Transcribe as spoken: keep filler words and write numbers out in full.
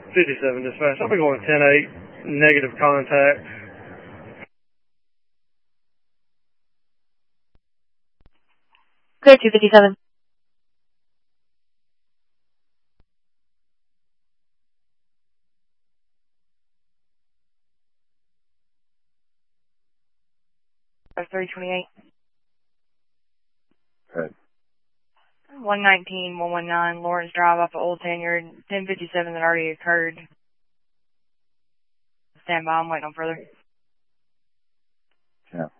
fifty-seven dispatch. I'll be going ten eight, negative contact. Clear two fifty-seven. three twenty-eight. Okay. one nineteen, one nineteen, Lawrence Drive off of Old Tanyard, ten fifty-seven that already occurred. Stand by, I'm waiting on further. Yeah.